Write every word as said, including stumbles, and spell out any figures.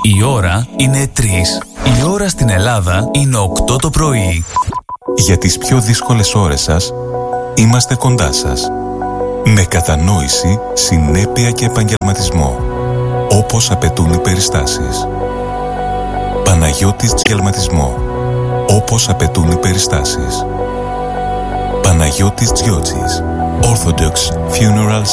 Η ώρα είναι τρεις. Η ώρα στην Ελλάδα είναι οκτώ το πρωί. Για τις πιο δύσκολες ώρες σας, είμαστε κοντά σας. Με κατανόηση, συνέπεια και επαγγελματισμό, όπως απαιτούν οι περιστάσεις. Παναγιώτης Τζιαλματισμό, όπως απαιτούν οι περιστάσεις. Παναγιώτης Τζιότσης, Orthodox Funeral